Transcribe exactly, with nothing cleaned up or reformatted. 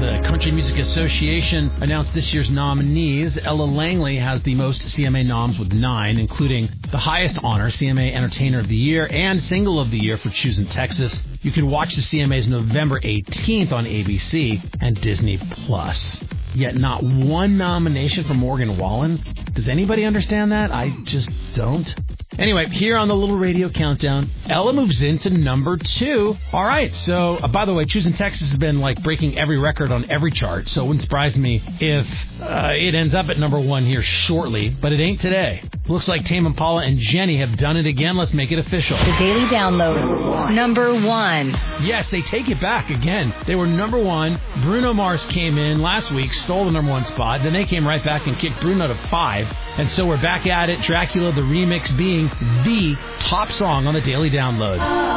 The Country Music Association announced this year's nominees. Ella Langley has the most C M A noms with nine, including the highest honor, C M A Entertainer of the Year and Single of the Year for Choosing Texas. You can watch the C M As November eighteenth on A B C and Disney Plus. Yet not one nomination for Morgan Wallen. Does anybody understand that? I just don't. Anyway, here on the Little Radio Countdown, Ella moves into number two. All right, so, uh, by the way, Choosing Texas has been, like, breaking every record on every chart, so it wouldn't surprise me if uh, it ends up at number one here shortly, but it ain't today. Looks like Tame Impala and Jenny have done it again. Let's make it official. The Daily Download, number one. Yes, they take it back again. They were number one. Bruno Mars came in last week, stole the number one spot. Then they came right back and kicked Bruno to five. And so we're back at it. Dracula, the remix, being the top song on the Daily Download.